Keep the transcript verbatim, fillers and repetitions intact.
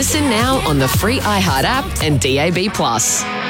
Listen now on the free iHeart app and D A B plus.